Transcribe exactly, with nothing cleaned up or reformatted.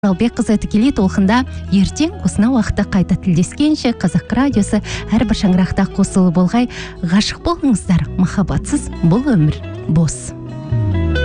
Албек қызы тікелей толқында ертең осынау уақытта қайта тілдескенше Қазақ радиосы әрбір шаңырақта қосылы болғай. Ғашық болыңыздар, махаббатсыз бұл өмір бос.